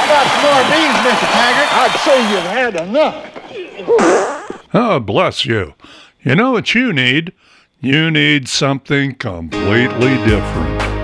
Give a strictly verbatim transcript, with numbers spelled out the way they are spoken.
got some more beans, Mister Taggart? I'd say you've had enough. Oh, bless you. You know what you need? You need something completely different.